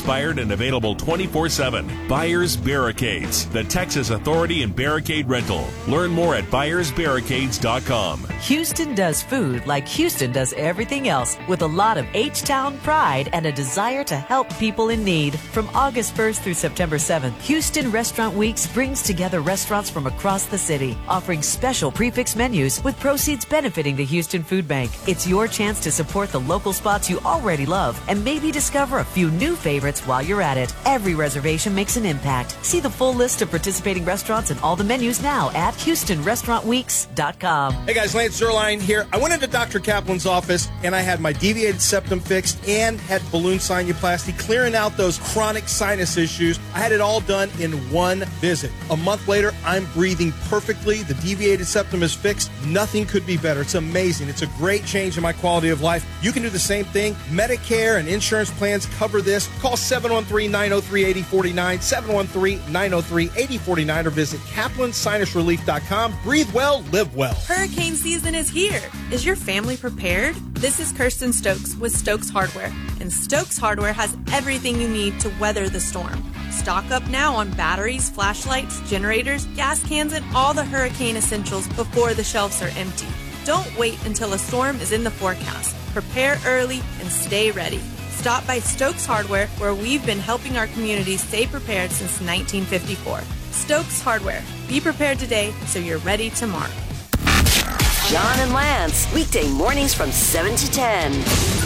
inspired and available 24/7. Byers Barricades, the Texas authority in barricade rental. Learn more at byersbarricades.com. Houston does food like Houston does everything else, with a lot of H-Town pride and a desire to help people in need. From August 1st through September 7th, Houston Restaurant Weeks brings together restaurants from across the city, offering special prefix menus with proceeds benefiting the Houston Food Bank. It's your chance to support the local spots you already love and maybe discover a few new favorites while you're at it. Every reservation makes an impact. See the full list of participating restaurants and all the menus now at HoustonRestaurantWeeks.com. Hey guys, Lance Zerline here. I went into Dr. Kaplan's office and I had my deviated septum fixed and had balloon sinuplasty, clearing out those chronic sinus issues. I had it all done in one visit. A month later, I'm breathing perfectly. The deviated septum is fixed. Nothing could be better. It's amazing. It's a great change in my quality of life. You can do the same thing. Medicare and insurance plans cover this. Call 713-903-8049, 713-903-8049, or visit KaplanSinusRelief.com. Breathe well, live well. Hurricane season is here. Is your family prepared? This is Kirsten Stokes with Stokes Hardware, and Stokes Hardware has everything you need to weather the storm. Stock up now on batteries, flashlights, generators, gas cans, and all the hurricane essentials before the shelves are empty. Don't wait until a storm is in the forecast. Prepare early and stay ready. Stop by Stokes Hardware, where we've been helping our community stay prepared since 1954. Stokes Hardware. Be prepared today so you're ready tomorrow. John and Lance, weekday mornings from 7 to 10.